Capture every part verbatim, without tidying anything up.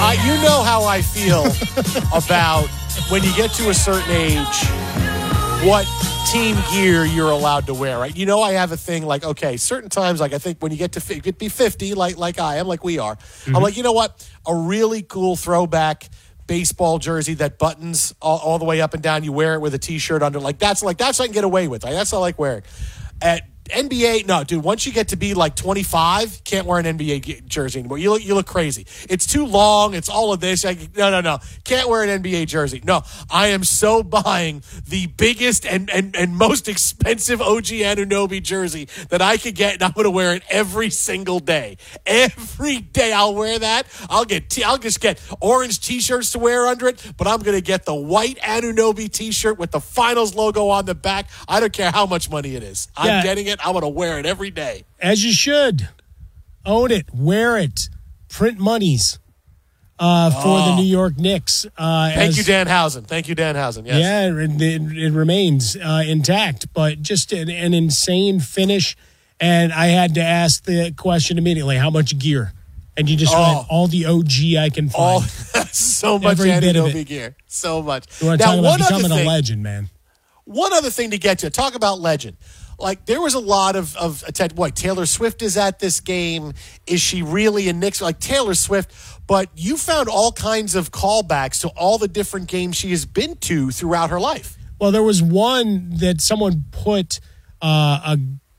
Uh, you know how I feel about when you get to a certain age, what team gear you're allowed to wear, right? You know, I have a thing like, okay, certain times, like I think when you get to get be fifty, like like I am, like we are, mm-hmm. I'm like, you know what? A really cool throwback baseball jersey that buttons all, all the way up and down. You wear it with a T-shirt under, like that's like that's what I can get away with. Right? That's what I like wearing. At N B A, no, dude. Once you get to be like twenty-five, can't wear an N B A jersey anymore. You look, you look crazy. It's too long. It's all of this. I, no, no, no. Can't wear an N B A jersey. No, I am so buying the biggest and and, and most expensive O G Anunoby jersey that I could get, and I'm going to wear it every single day. Every day, I'll wear that. I'll get, t- I'll just get orange T-shirts to wear under it, but I'm going to get the white Anunoby T-shirt with the Finals logo on the back. I don't care how much money it is. I'm yeah. getting it. I'm going to wear it every day. As you should. Own it. Wear it. Print monies uh, for oh. the New York Knicks. Uh, Thank as, you, Danhausen. Thank you, Danhausen. Yes. Yeah, it, it, it remains uh, intact, but just an, an insane finish. And I had to ask the question immediately, how much gear? And you just oh. went, all the O G I can find. All, so much Anunoby gear. So much. You want to talk about becoming a legend, man. One other thing to get to. Talk about legend. Like, there was a lot of, of attention. What, Taylor Swift is at this game. Is she really a Knicks? Like, Taylor Swift. But you found all kinds of callbacks to all the different games she has been to throughout her life. Well, there was one that someone put uh, a,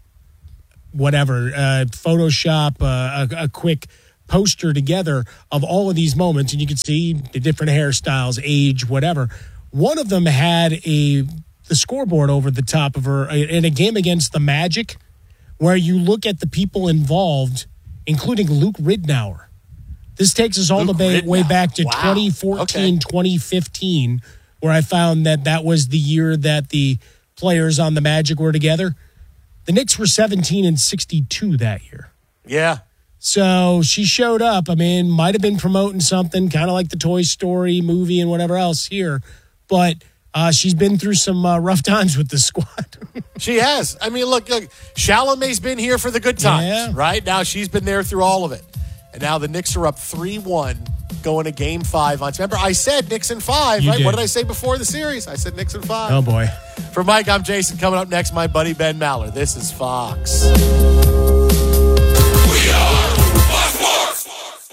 whatever, uh, Photoshop, uh, a, a quick poster together of all of these moments. And you could see the different hairstyles, age, whatever. One of them had a... the scoreboard over the top of her in a game against the Magic, where you look at the people involved, including Luke Ridnour. This takes us all the way, way back to wow. twenty fourteen, okay. twenty fifteen, where I found that that was the year that the players on the Magic were together. The Knicks were seventeen and sixty-two that year. Yeah. So she showed up. I mean, might have been promoting something, kind of like the Toy Story movie and whatever else here, but... Uh, she's been through some uh, rough times with the squad. She has. I mean, look, look, Chalamet's been here for the good times, yeah. right? Now she's been there through all of it. And now the Knicks are up three one going to game five. On Remember, I said Knicks in five, you right? Did. What did I say before the series? I said Knicks in five. Oh, boy. For Mike, I'm Jason. Coming up next, my buddy Ben Maller. This is Fox. We are Fox.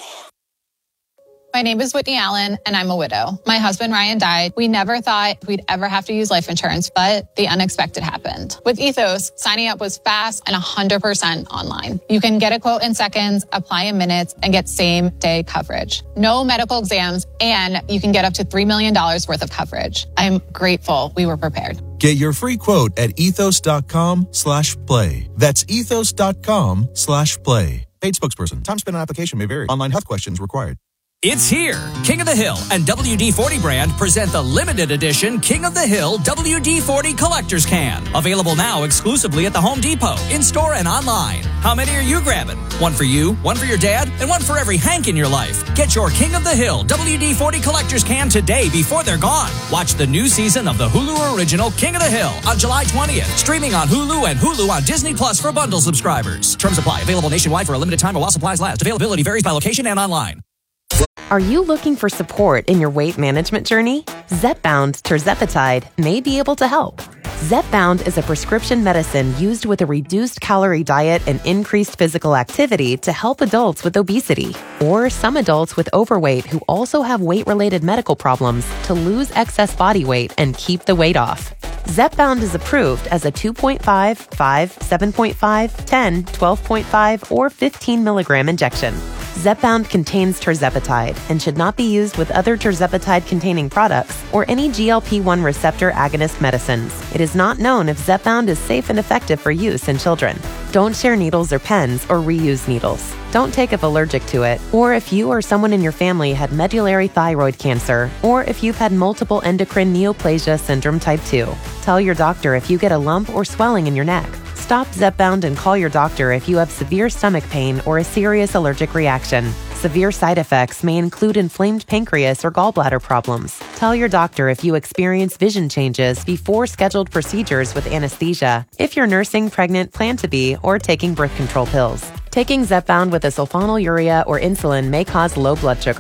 My name is Whitney Allen, and I'm a widow. My husband, Ryan, died. We never thought we'd ever have to use life insurance, but the unexpected happened. With Ethos, signing up was fast and one hundred percent online. You can get a quote in seconds, apply in minutes, and get same-day coverage. No medical exams, and you can get up to three million dollars worth of coverage. I'm grateful we were prepared. Get your free quote at ethos.com slash play. That's ethos.com slash play. Paid spokesperson. Time spent on application may vary. Online health questions required. It's here. King of the Hill and W D forty brand present the limited edition King of the Hill W D forty Collector's Can. Available now exclusively at the Home Depot, in-store and online. How many are you grabbing? One for you, one for your dad, and one for every Hank in your life. Get your King of the Hill W D forty Collector's Can today before they're gone. Watch the new season of the Hulu original King of the Hill on July twentieth. Streaming on Hulu and Hulu on Disney Plus for bundle subscribers. Terms apply. Available nationwide for a limited time while supplies last. Availability varies by location and online. Are you looking for support in your weight management journey? Zepbound tirzepatide may be able to help. Zepbound is a prescription medicine used with a reduced calorie diet and increased physical activity to help adults with obesity or some adults with overweight who also have weight-related medical problems to lose excess body weight and keep the weight off. Zepbound is approved as a two point five, five, seven point five, ten, twelve point five, or fifteen milligram injection. Zepbound contains tirzepatide and should not be used with other tirzepatide-containing products or any G L P one receptor agonist medicines. It is not known if Zepbound is safe and effective for use in children. Don't share needles or pens or reuse needles. Don't take if allergic to it, or if you or someone in your family had medullary thyroid cancer, or if you've had multiple endocrine neoplasia syndrome type two. Tell your doctor if you get a lump or swelling in your neck. Stop Zepbound and call your doctor if you have severe stomach pain or a serious allergic reaction. Severe side effects may include inflamed pancreas or gallbladder problems. Tell your doctor if you experience vision changes before scheduled procedures with anesthesia, if you're nursing, pregnant, plan to be, or taking birth control pills. Taking Zepbound with a sulfonylurea or insulin may cause low blood sugar. Side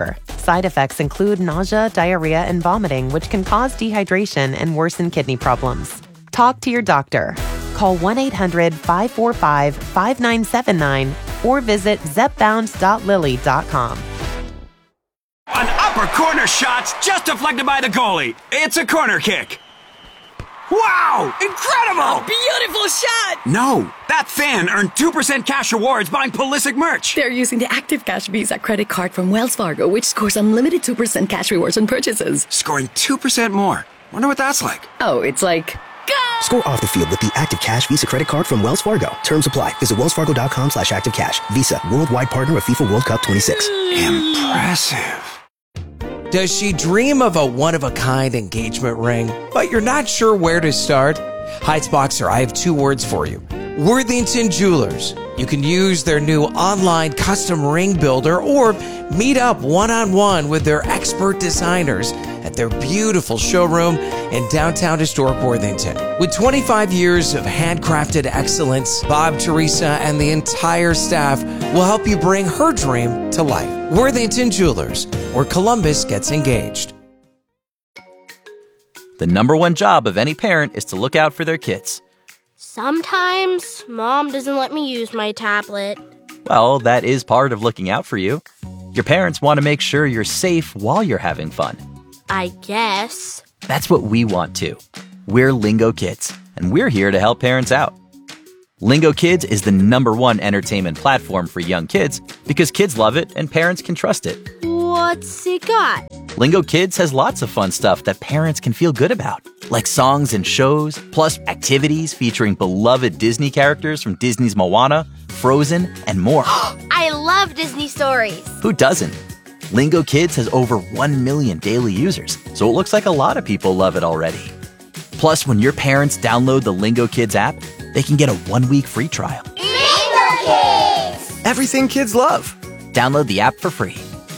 Side effects include nausea, diarrhea, and vomiting, which can cause dehydration and worsen kidney problems. Talk to your doctor. Call one eight hundred five four five five nine seven nine or visit zepbound dot lilly dot com. An upper corner shot's just deflected by the goalie. It's a corner kick. Wow! Incredible! Beautiful shot! No, that fan earned two percent cash rewards buying Pulisic merch. They're using the Active Cash Visa credit card from Wells Fargo, which scores unlimited two percent cash rewards on purchases. Scoring two percent more. Wonder what that's like. Oh, it's like... Go! Score off the field with the Active Cash Visa credit card from Wells Fargo. Terms apply. Visit wellsfargo.com slash active cash. Visa, worldwide partner of FIFA World Cup twenty-six. Impressive. Does she dream of a one-of-a-kind engagement ring, but you're not sure where to start? Heights Boxer, I have two words for you. Worthington Jewelers. You can use their new online custom ring builder or meet up one-on-one with their expert designers at their beautiful showroom in downtown historic Worthington. With twenty-five years of handcrafted excellence, Bob, Teresa, and the entire staff will help you bring her dream to life. Worthington Jewelers, where Columbus gets engaged. The number one job of any parent is to look out for their kids. Sometimes Mom doesn't let me use my tablet. Well, that is part of looking out for you. Your parents want to make sure you're safe while you're having fun. I guess. That's what we want too. We're Lingo Kids, and we're here to help parents out. Lingo Kids is the number one entertainment platform for young kids because kids love it and parents can trust it. What's it got? Lingo Kids has lots of fun stuff that parents can feel good about, like songs and shows, plus activities featuring beloved Disney characters from Disney's Moana, Frozen, and more. I love Disney stories. Who doesn't? Lingo Kids has over one million daily users, so it looks like a lot of people love it already. Plus, when your parents download the Lingo Kids app, they can get a one-week free trial. Lingo Kids! Everything kids love. Download the app for free.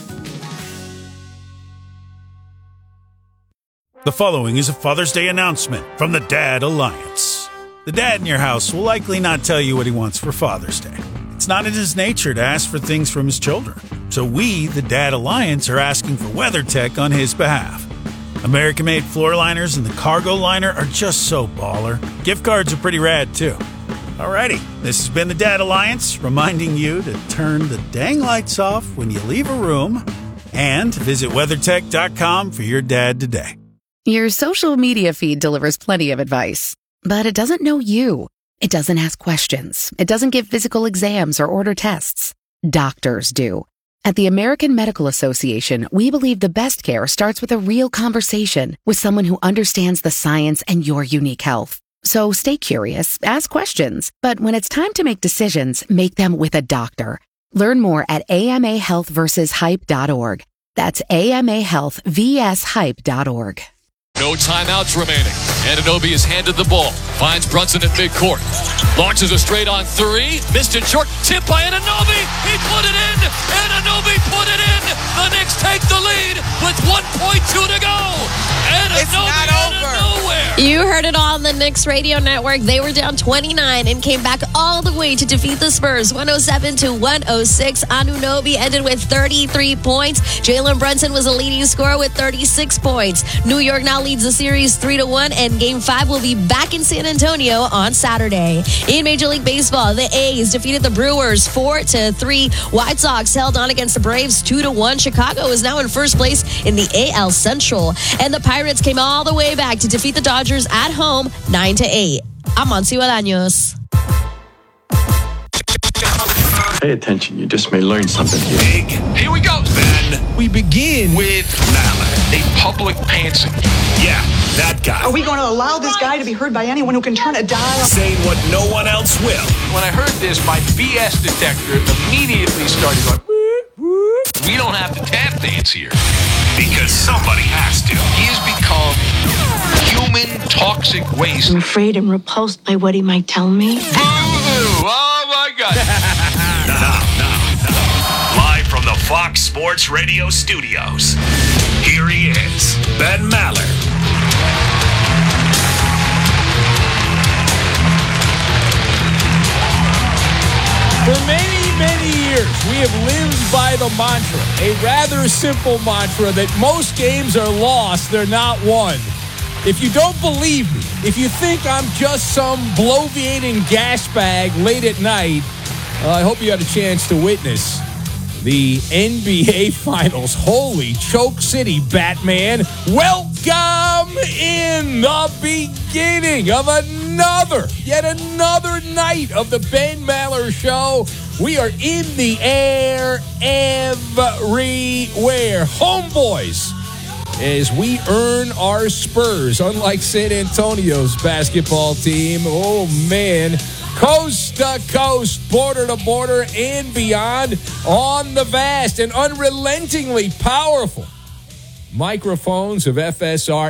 The following is a Father's Day announcement from the Dad Alliance. The dad in your house will likely not tell you what he wants for Father's Day. It's not in his nature to ask for things from his children. So we, the Dad Alliance, are asking for WeatherTech on his behalf. American-made floor liners and the cargo liner are just so baller. Gift cards are pretty rad, too. Alrighty, this has been the Dad Alliance, reminding you to turn the dang lights off when you leave a room and visit WeatherTech dot com for your dad today. Your social media feed delivers plenty of advice, but it doesn't know you. It doesn't ask questions. It doesn't give physical exams or order tests. Doctors do. At the American Medical Association, we believe the best care starts with a real conversation with someone who understands the science and your unique health. So stay curious, ask questions, but when it's time to make decisions, make them with a doctor. Learn more at A M A health versus hype dot org. That's A M A health versus hype dot org. No timeouts remaining. Anunoby is handed the ball. Finds Brunson at midcourt. Launches a straight on three. Missed it short. Tip by Anunoby. He put it in. Anunoby put it in. The Knicks take the lead with one point two to go. Anunoby it's not over. Out of nowhere. You heard it all on the Knicks radio network. They were down twenty-nine and came back all the way to defeat the Spurs. one oh seven to one oh six. Anunoby ended with thirty-three points. Jalen Brunson was the leading scorer with thirty-six points. New York now leads the series three to one, and Game five will be back in San Antonio on Saturday. In Major League Baseball, the A's defeated the Brewers four to three. White Sox held on against the Braves two to one. Chicago is now in first place in the A L Central. And the Pirates came all the way back to defeat the Dodgers at home nine to eight. I'm Monty Bolaños. Pay attention, you just may learn something here. Big. Here we go, Ben. We begin with Mallett, a public pantsing. Yeah, that guy. Are we going to allow this guy to be heard by anyone who can turn a dial? Saying what no one else will. When I heard this, my B S detector immediately started going, we don't have to tap dance here. Because somebody has to. He has become human toxic waste. I'm afraid I'm repulsed by what he might tell me. Boo-hoo! Oh, my God. Now, now, now. Live from the Fox Sports Radio studios, here he is, Ben Maller. For many many years, we have lived by the mantra, a rather simple mantra, that most games are lost, they're not won. If you don't believe me, if you think I'm just some bloviating gas bag late at night, uh, I hope you had a chance to witness the N B A Finals. Holy choke city, Batman. Welcome in the beginning of another, yet another night of the Ben Maller Show. We are in the air everywhere. Homeboys, as we earn our spurs, unlike San Antonio's basketball team. Oh, man. Coast to coast, border to border, and beyond on the vast and unrelentingly powerful microphones of F S R,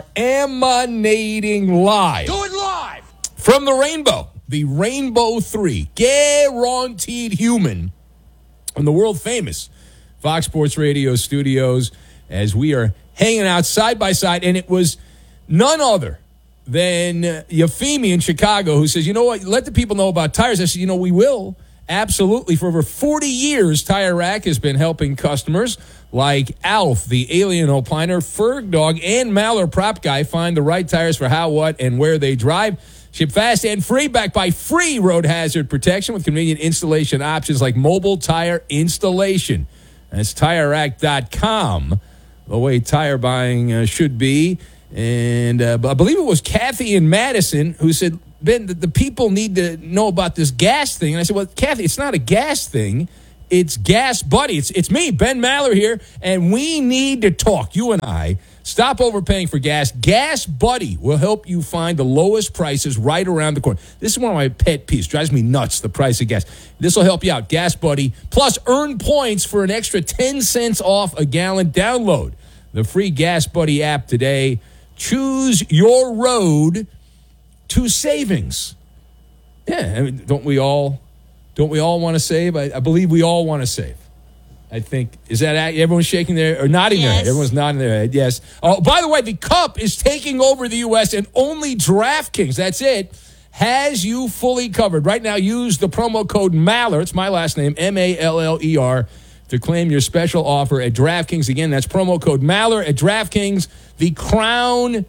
emanating live. Do it live! From the Rainbow, the Rainbow three, guaranteed human, in the world-famous Fox Sports Radio studios, as we are hanging out side by side, and it was none other than Yafimi in Chicago, who says, you know what, let the people know about tires. I said, you know, we will. Absolutely. For over forty years, Tire Rack has been helping customers like Alf, the Alien Opiner, Ferg Dog, and Maller Prop Guy find the right tires for how, what, and where they drive. Ship fast and free, backed by free road hazard protection with convenient installation options like mobile tire installation. That's Tire Rack dot com, the way tire buying uh, should be. And uh, I believe it was Kathy in Madison who said, Ben, the, the people need to know about this gas thing. And I said, well, Kathy, it's not a gas thing. It's Gas Buddy. It's, it's me, Ben Maller here, and we need to talk, you and I. Stop overpaying for gas. Gas Buddy will help you find the lowest prices right around the corner. This is one of my pet peeves. Drives me nuts, the price of gas. This will help you out. Gas Buddy. Plus, earn points for an extra ten cents off a gallon. Download the free Gas Buddy app today. Choose your road to savings. Yeah, I mean, don't we all don't we all want to save? I, I believe we all want to save. I think, is that everyone's shaking their or nodding yes. their head? Everyone's nodding their head. Yes. Oh, by the way, the Cup is taking over the U S and only DraftKings, that's it, has you fully covered. Right now, use the promo code Maller. It's my last name, M A L L E R, to claim your special offer at DraftKings. Again, that's promo code Maller at DraftKings. The crown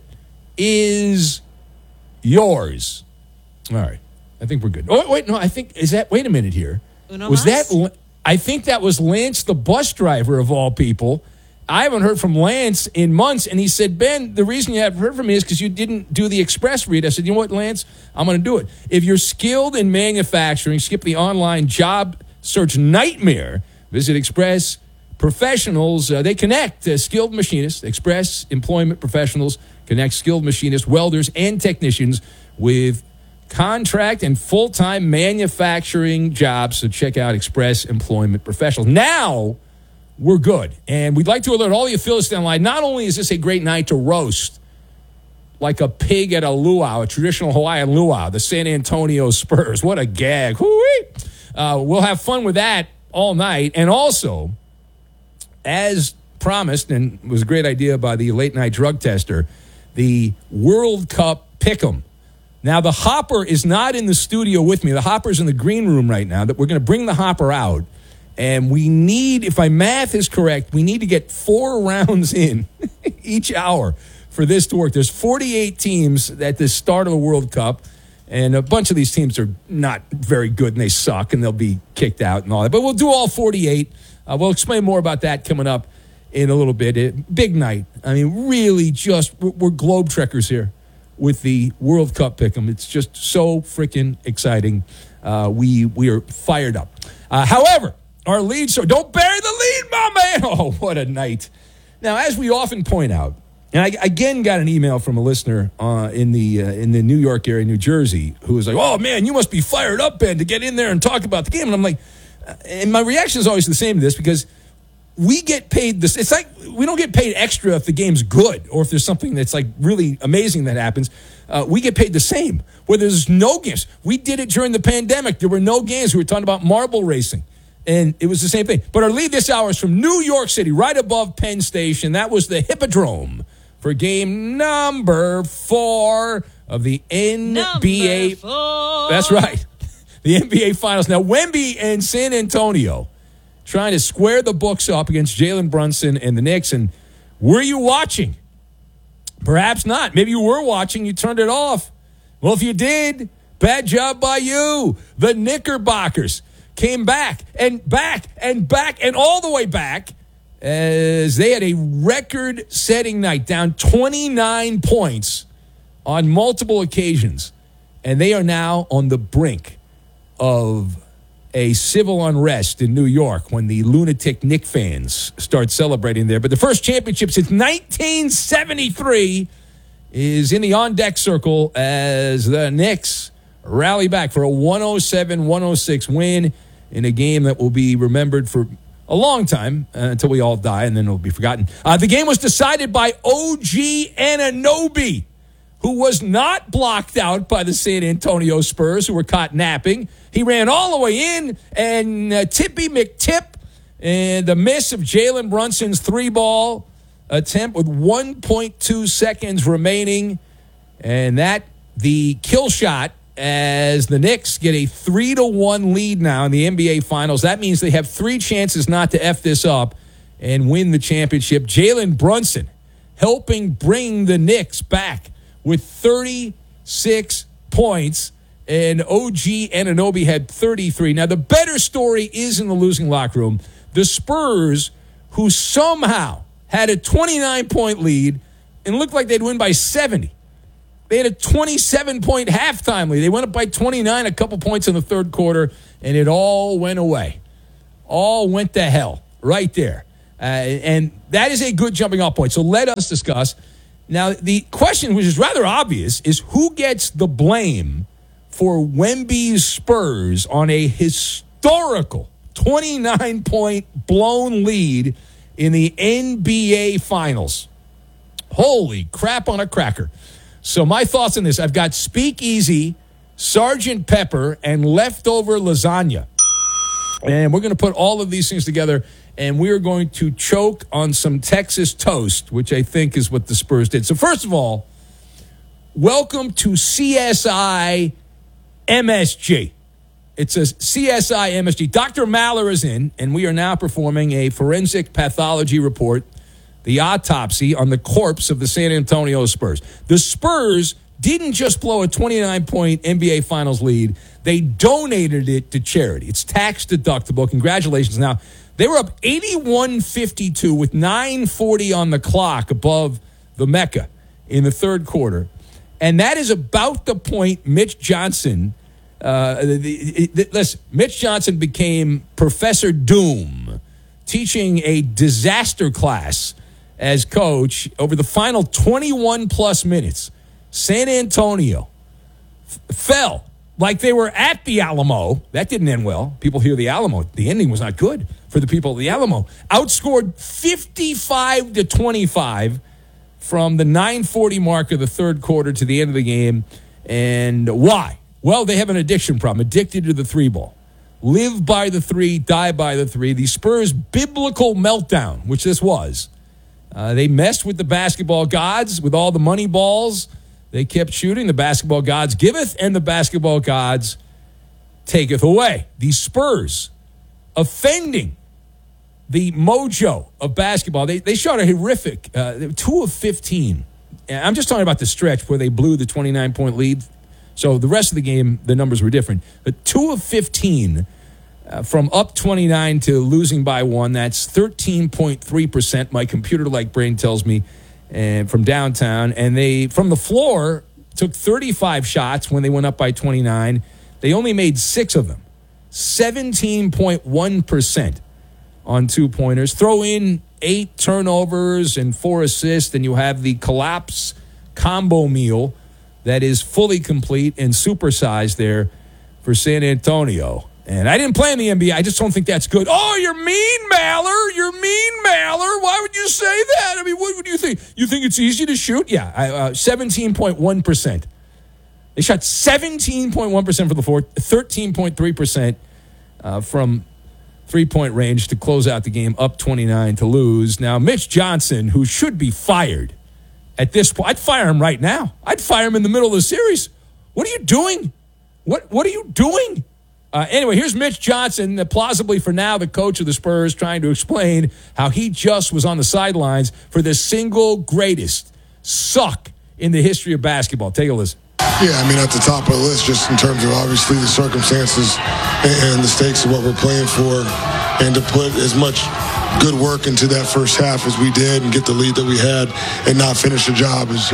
is yours. All right. I think we're good. Oh, wait, no, I think, is that, wait a minute here. Uno was mas? that, I think that was Lance, the bus driver of all people. I haven't heard from Lance in months, and he said, Ben, the reason you haven't heard from me is because you didn't do the express read. I said, you know what, Lance? I'm going to do it. If you're skilled in manufacturing, skip the online job search nightmare. Visit Express Professionals. Uh, they connect uh, skilled machinists. Express Employment Professionals connect skilled machinists, welders, and technicians with contract and full-time manufacturing jobs. So check out Express Employment Professionals. Now we're good. And we'd like to alert all the affiliates online. Not only is this a great night to roast like a pig at a luau, a traditional Hawaiian luau, the San Antonio Spurs. What a gag. Hoo-wee. Uh, we'll have fun with that all night. And also, as promised, and it was a great idea by the late-night drug tester, the World Cup Pick'em. Now, the Hopper is not in the studio with me. The Hopper's in the green room right now. That we're going to bring the Hopper out. And we need, if my math is correct, we need to get four rounds in each hour for this to work. There's forty-eight teams at the start of the World Cup. And a bunch of these teams are not very good, and they suck, and they'll be kicked out and all that. But we'll do all forty-eight. Uh, we'll explain more about that coming up in a little bit. It, big night. I mean, really just, we're, we're globe trekkers here with the World Cup Pick'em. It's just so freaking exciting. Uh, we we are fired up. Uh, however, our lead, so don't bury the lead, my man. Oh, what a night. Now, as we often point out, and I again got an email from a listener uh, in the uh, in the New York area, New Jersey, who was like, oh, man, you must be fired up, Ben, to get in there and talk about the game. And I'm like, uh, and my reaction is always the same to this because we get paid this. It's like we don't get paid extra if the game's good or if there's something that's like really amazing that happens. Uh, we get paid the same where there's no games. We did it during the pandemic. There were no games. We were talking about marble racing. And it was the same thing. But our lead this hour is from New York City, right above Penn Station. That was the Hippodrome for game number four of the N B A. Number four. That's right. the N B A Finals. Now, Wemby and San Antonio trying to square the books up against Jalen Brunson and the Knicks. And were you watching? Perhaps not. Maybe you were watching. You turned it off. Well, if you did, bad job by you. The Knickerbockers came back and back and back and all the way back as they had a record-setting night, down twenty-nine points on multiple occasions. And they are now on the brink of a civil unrest in New York when the lunatic Knick fans start celebrating there. But the first championship since nineteen seventy-three is in the on-deck circle as the Knicks rally back for a one oh seven one oh six win in a game that will be remembered for a long time uh, until we all die, and then it'll be forgotten. Uh, the game was decided by O G Anunoby, who was not blocked out by the San Antonio Spurs, who were caught napping. He ran all the way in, and uh, Tippy McTip, and the miss of Jalen Brunson's three-ball attempt with one point two seconds remaining, and that the kill shot as the Knicks get a three to one lead now in the N B A Finals. That means they have three chances not to F this up and win the championship. Jalen Brunson helping bring the Knicks back with thirty-six points, and O G Anunoby had thirty-three. Now, the better story is in the losing locker room. The Spurs, who somehow had a twenty-nine point lead and looked like they'd win by seventy. They had a twenty-seven point halftime lead. They went up by twenty-nine, a couple points in the third quarter, and it all went away. All went to hell right there. Uh, and that is a good jumping off point. So let us discuss. Now, the question, which is rather obvious, is who gets the blame for Wemby's Spurs on a historical twenty-nine point blown lead in the N B A Finals? Holy crap on a cracker. So my thoughts on this, I've got Speakeasy, Sergeant Pepper, and leftover lasagna. And we're going to put all of these things together, and we're going to choke on some Texas toast, which I think is what the Spurs did. So first of all, welcome to C S I M S G. It's a C S I M S G. Doctor Maller is in, and we are now performing a forensic pathology report, the autopsy on the corpse of the San Antonio Spurs. The Spurs didn't just blow a twenty-nine point N B A Finals lead. They donated it to charity. It's tax deductible. Congratulations. Now, they were up eighty-one fifty-two with nine forty on the clock above the Mecca in the third quarter. And that is about the point Mitch Johnson, uh, the, the, the, listen, Mitch Johnson became Professor Doom, teaching a disaster class as coach over the final twenty-one plus minutes. San Antonio f- fell like they were at the Alamo. That didn't end well. People hear the Alamo. The ending was not good for the people of the Alamo. Outscored fifty-five to twenty-five from the nine forty mark of the third quarter to the end of the game. And why? Well, they have an addiction problem, addicted to the three ball. Live by the three, die by the three. The Spurs' biblical meltdown, which this was. Uh, they messed with the basketball gods with all the money balls. They kept shooting. The basketball gods giveth, and the basketball gods taketh away. The Spurs offending the mojo of basketball. They they shot a horrific uh, two of fifteen. And I'm just talking about the stretch where they blew the twenty-nine point lead. So the rest of the game, the numbers were different. But two of fifteen uh, from up twenty-nine to losing by one. That's thirteen point three percent. My computer-like brain tells me, and from downtown. And they, from the floor, took thirty-five shots when they went up by twenty-nine. They only made six of them. seventeen point one percent on two-pointers. Throw in eight turnovers and four assists, and you have the collapse combo meal that is fully complete and supersized there for San Antonio. And I didn't play in the N B A. I just don't think that's good. Oh, you're mean, Maller. You're mean, Maller. Why would you say that? I mean, what would you think? You think it's easy to shoot? Yeah, uh, seventeen point one percent. They shot seventeen point one percent from the floor, thirteen point three percent uh, from three-point range to close out the game, up twenty-nine to lose. Now, Mitch Johnson, who should be fired at this point, I'd fire him right now. I'd fire him in the middle of the series. What are you doing? What What are you doing? Uh, anyway, here's Mitch Johnson, uh, plausibly for now the coach of the Spurs, trying to explain how he just was on the sidelines for the single greatest suck in the history of basketball. Take a listen. Yeah, I mean, at the top of the list, just in terms of obviously the circumstances and the stakes of what we're playing for, and to put as much good work into that first half as we did and get the lead that we had and not finish the job is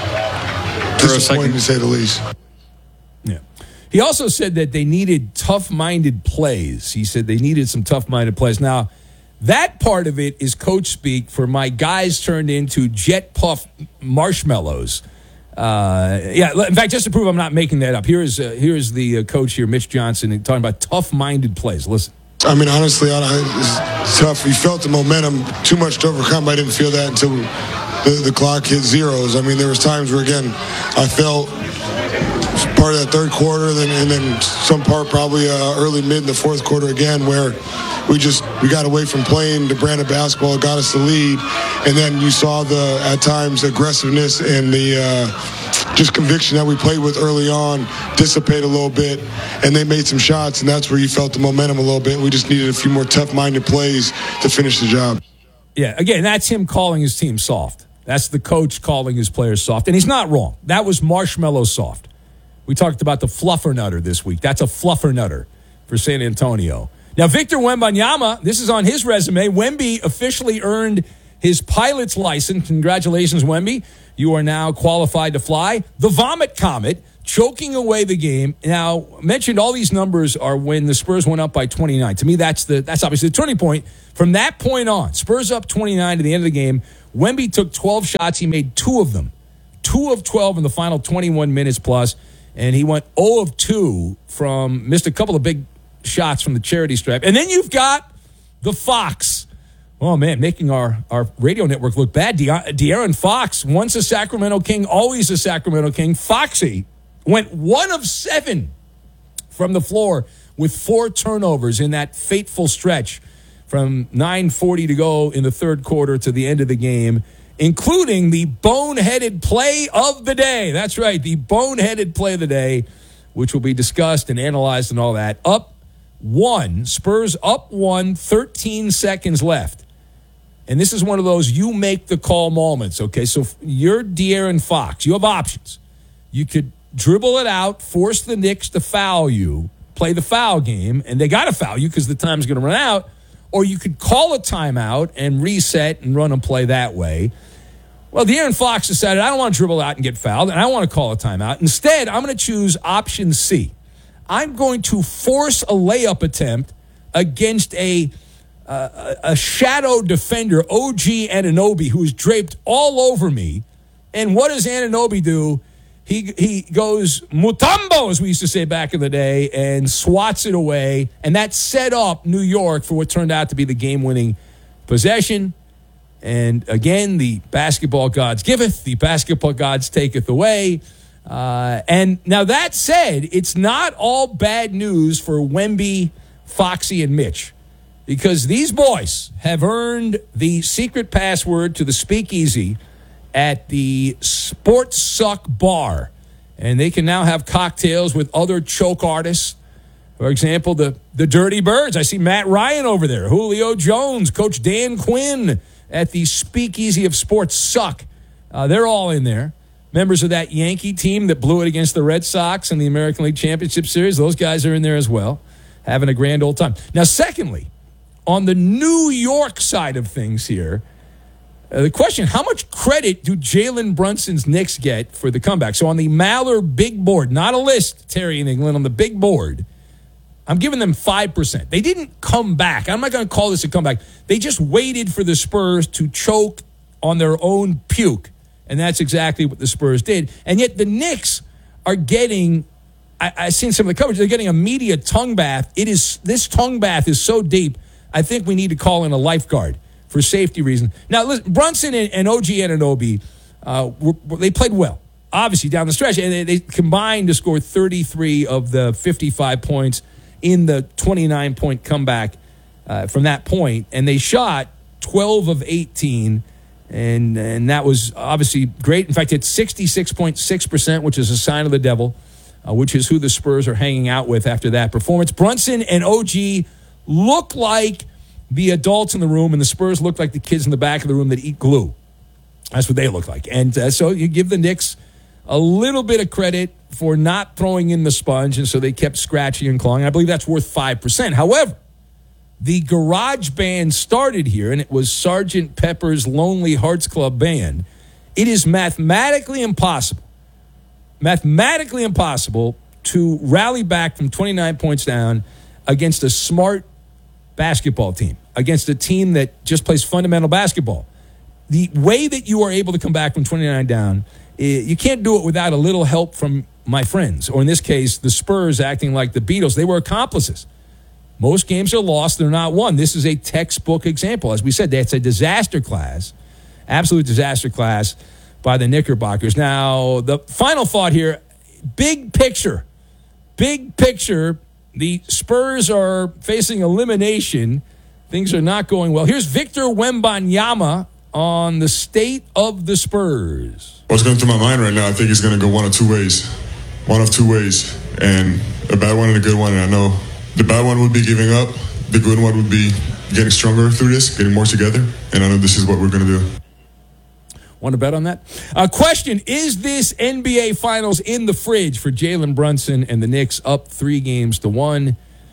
uh, disappointing to say the least. Yeah. He also said that they needed tough-minded plays. He said they needed some tough-minded plays. Now, that part of it is coach speak for my guys turned into jet puff marshmallows. Uh, yeah, in fact, just to prove I'm not making that up, here is uh, here is the uh, coach here, Mitch Johnson, talking about tough-minded plays. Listen. I mean, honestly, it's tough. We felt the momentum too much to overcome. I didn't feel that until the, the clock hit zeros. I mean, there was times where, again, I felt part of that third quarter, then and then some part probably uh, early, mid in the fourth quarter again, where we just we got away from playing the brand of basketball that got us the lead, and then you saw the at times aggressiveness and the uh, just conviction that we played with early on dissipate a little bit, and they made some shots, and that's where you felt the momentum a little bit. We just needed a few more tough-minded plays to finish the job. Yeah, again, that's him calling his team soft. That's the coach calling his players soft, and he's not wrong. That was marshmallow soft. We talked about the fluffernutter this week. That's a fluffernutter for San Antonio. Now, Victor Wembanyama, this is on his resume. Wemby officially earned his pilot's license. Congratulations, Wemby. You are now qualified to fly. The Vomit Comet, choking away the game. Now, mentioned all these numbers are when the Spurs went up by twenty-nine. To me, that's the that's obviously the turning point. From that point on, Spurs up twenty-nine to the end of the game. Wemby took twelve shots. He made two of them. Two of twelve in the final twenty-one minutes plus. And he went zero of two from, missed a couple of big shots from the charity stripe. And then you've got the Fox. Oh, man, making our, our radio network look bad. De- De'Aaron Fox, once a Sacramento King, always a Sacramento King. Foxy went one of seven from the floor with four turnovers in that fateful stretch from nine forty to go in the third quarter to the end of the game, including the boneheaded play of the day. That's right, the boneheaded play of the day, which will be discussed and analyzed and all that. Up one, Spurs up one, thirteen seconds left. And this is one of those you make the call moments, okay? So you're De'Aaron Fox. You have options. You could dribble it out, force the Knicks to foul you, play the foul game, and they got to foul you because the time's going to run out, or you could call a timeout and reset and run a play that way. Well, De'Aaron Fox decided, I don't want to dribble out and get fouled, and I want to call a timeout. Instead, I'm going to choose option C. I'm going to force a layup attempt against a uh, a shadow defender, O G Anunoby, who is draped all over me. And what does Anunoby do? He he goes Mutombo, as we used to say back in the day, and swats it away. And that set up New York for what turned out to be the game-winning possession. And again, the basketball gods giveth, the basketball gods taketh away. Uh, and now that said, it's not all bad news for Wemby, Foxy, and Mitch, because these boys have earned the secret password to the speakeasy at the Sports Suck Bar, and they can now have cocktails with other choke artists. For example, the, the Dirty Birds. I see Matt Ryan over there, Julio Jones, Coach Dan Quinn at the Speakeasy of Sports Suck. Uh, they're all in there. Members of that Yankee team that blew it against the Red Sox in the American League Championship Series, those guys are in there as well, having a grand old time. Now, secondly, on the New York side of things here, uh, the question, how much credit do Jalen Brunson's Knicks get for the comeback? So on the Maller big board, not a list, Terry in England, on the big board, I'm giving them five percent. They didn't come back. I'm not going to call this a comeback. They just waited for the Spurs to choke on their own puke. And that's exactly what the Spurs did. And yet the Knicks are getting, I, I've seen some of the coverage, they're getting a media tongue bath. It is, this tongue bath is so deep, I think we need to call in a lifeguard for safety reasons. Now, listen, Brunson and, and O G Anunoby, uh, were, they played well, obviously, down the stretch. And they, they combined to score thirty-three of the fifty-five points in the twenty-nine point comeback uh, from that point. And they shot twelve of eighteen. And and that was obviously great. In fact, it's sixty-six point six percent, which is a sign of the devil. uh, which is who the Spurs are hanging out with after that performance. Brunson and O G look like the adults in the room, and the Spurs look like the kids in the back of the room that eat glue. That's what they look like. And uh, so you give the Knicks a little bit of credit for not throwing in the sponge, and so they kept scratching and clawing. I believe that's worth five percent. However, the garage band started here, and it was Sergeant Pepper's Lonely Hearts Club Band. It is mathematically impossible, mathematically impossible to rally back from twenty-nine points down against a smart basketball team, against a team that just plays fundamental basketball. The way that you are able to come back from twenty-nine down, you can't do it without a little help from my friends, or in this case, the Spurs acting like the Beatles. They were accomplices. Most games are lost, they're not won. This is a textbook example. As we said, that's a disaster class, absolute disaster class by the Knickerbockers. Now, the final thought here, big picture, big picture, the Spurs are facing elimination. Things are not going well. Here's Victor Wembanyama on the state of the Spurs. What's going through my mind right now, I think he's going to go one of two ways. One of two ways. And a bad one and a good one. And I know the bad one would be giving up. The good one would be getting stronger through this, getting more together. And I know this is what we're going to do. Want to bet on that? Uh, question, is this N B A Finals in the fridge for Jalen Brunson and the Knicks up three games to one?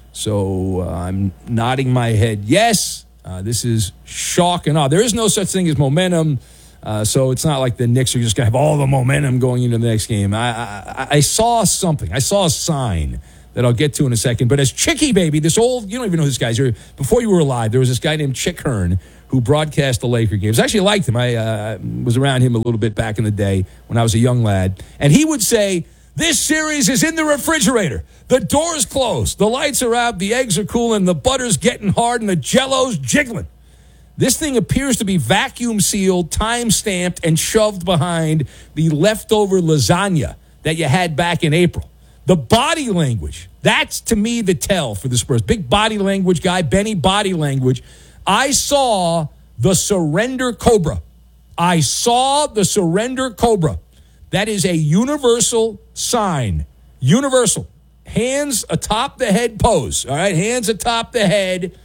So uh, I'm nodding my head yes. Uh, this is shock and awe. There is no such thing as momentum, uh, so it's not like the Knicks are just going to have all the momentum going into the next game. I, I, I saw something. I saw a sign that I'll get to in a second. But as Chicky Baby, this old, you don't even know who this guy is. Before you were alive, there was this guy named Chick Hearn who broadcast the Laker games. I actually liked him. I uh, was around him a little bit back in the day when I was a young lad. And he would say, this series is in the refrigerator. The door's closed. The lights are out. The eggs are cooling. The butter's getting hard. And the Jell-O's jiggling. This thing appears to be vacuum sealed, time stamped, and shoved behind the leftover lasagna that you had back in April. The body language, that's to me the tell for the Spurs. Big body language guy, Benny Body Language. I saw the surrender cobra. I saw the surrender cobra. That is a universal sign. Universal. Hands atop the head pose. All right, hands atop the head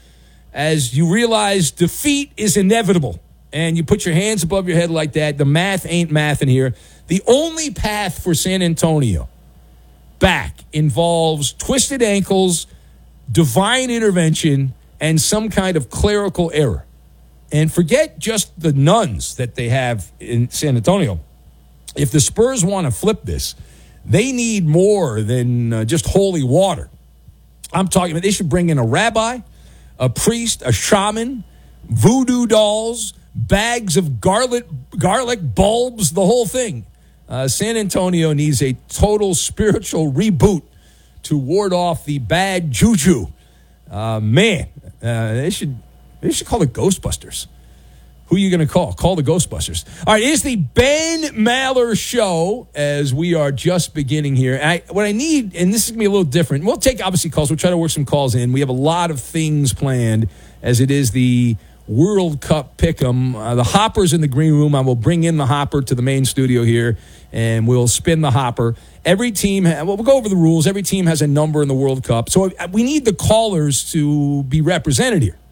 as you realize defeat is inevitable. And you put your hands above your head like that. The math ain't math in here. The only path for San Antonio back involves twisted ankles, divine intervention, and some kind of clerical error. And forget just the nuns that they have in San Antonio. If the Spurs want to flip this, they need more than uh, just holy water. I'm talking about they should bring in a rabbi, a priest, a shaman, voodoo dolls, bags of garlic, garlic bulbs, the whole thing. Uh, San Antonio needs a total spiritual reboot to ward off the bad juju. Uh, man, uh, they should they should call it Ghostbusters. Who are you going to call? Call the Ghostbusters. All right, it's the Ben Maller Show as we are just beginning here. I, what I need, and this is going to be a little different. We'll take, obviously, calls. We'll try to work some calls in. We have a lot of things planned as it is the World Cup Pick'em. Uh, the Hopper's in the green room. I will bring in the Hopper to the main studio here, and we'll spin the Hopper. Every team, ha- well, we'll go over the rules. Every team has a number in the World Cup. So we need the callers to be represented here.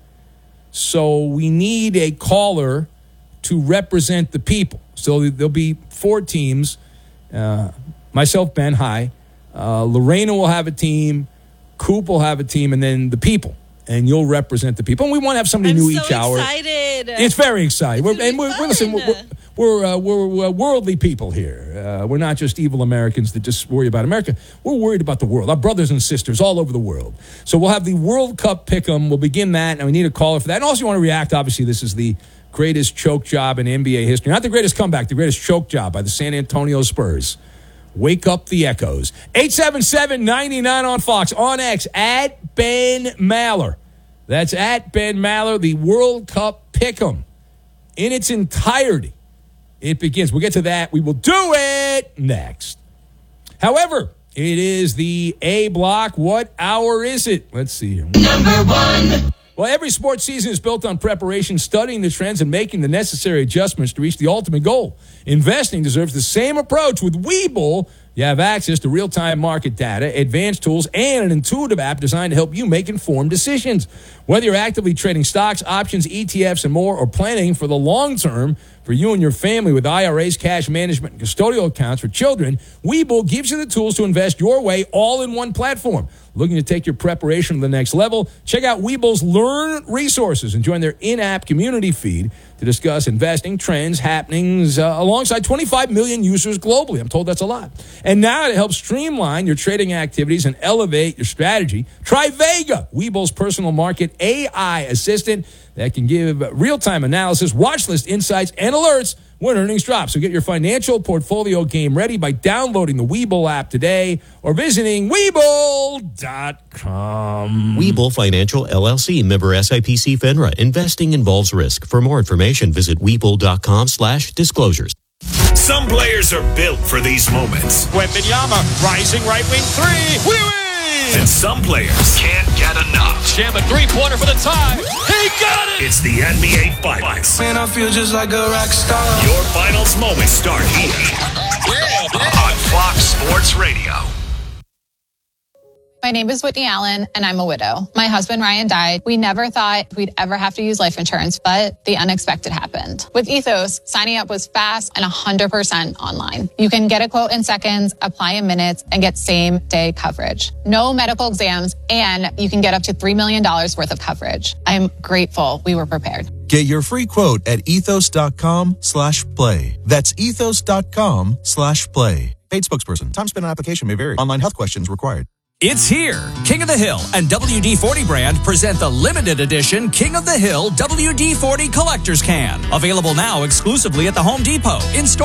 So we need a caller to represent the people. So there'll be four teams. Uh, myself, Ben, hi. Uh, Lorena will have a team. Coop will have a team, and then the people. And you'll represent the people. And we want to have somebody I'm new so each hour. Excited. It's very exciting. It's We're, and we're, we're, listen, we're, we're, uh, we're uh, worldly people here. Uh, we're not just evil Americans that just worry about America. We're worried about the world. Our brothers and sisters all over the world. So we'll have the World Cup Pick'em. We'll begin that, and we need a caller for that. And also, you want to react. Obviously, this is the greatest choke job in N B A history. Not the greatest comeback, the greatest choke job by the San Antonio Spurs. Wake up the echoes. eight seven seven, nine nine on Fox. On X, at Ben Maller. That's at Ben Maller, the World Cup Pick'em. In its entirety, it begins. We'll get to that. We will do it next. However, it is the A block. What hour is it? Let's see here. Number one. Well, every sports season is built on preparation, studying the trends, and making the necessary adjustments to reach the ultimate goal. Investing deserves the same approach with Webull. You have access to real-time market data, advanced tools, and an intuitive app designed to help you make informed decisions. Whether you're actively trading stocks, options, E T Fs, and more, or planning for the long term for you and your family with I R As, cash management, and custodial accounts for children, Webull gives you the tools to invest your way all in one platform. Looking to take your preparation to the next level? Check out Webull's Learn resources and join their in-app community feed to discuss investing trends, happenings, uh, alongside twenty-five million users globally. I'm told that's a lot. And now to help streamline your trading activities and elevate your strategy, try Vega, Webull's personal market A I assistant that can give real-time analysis, watch list insights, and alerts when earnings drop. So get your financial portfolio game ready by downloading the Webull app today or visiting Webull dot com. Webull Financial, L L C, member S I P C FINRA. Investing involves risk. For more information, visit Webull dot com slash disclosures. Some players are built for these moments. Wembanyama, rising right wing three. We win! And some players can't get enough. Jam a three-pointer for the tie. He got it! It's the N B A Finals. Man, I feel just like a rock star. Your finals moments start here on Fox Sports Radio. My name is Whitney Allen, and I'm a widow. My husband, Ryan, died. We never thought we'd ever have to use life insurance, but the unexpected happened. With Ethos, signing up was fast and one hundred percent online. You can get a quote in seconds, apply in minutes, and get same-day coverage. No medical exams, and you can get up to three million dollars worth of coverage. I'm grateful we were prepared. Get your free quote at ethos.com slash play. That's ethos.com slash play. Paid spokesperson. Time spent on application may vary. Online health questions required. It's here. King of the Hill and W D forty brand present the limited edition King of the Hill W D forty Collector's Can. Available now exclusively at the Home Depot. In store.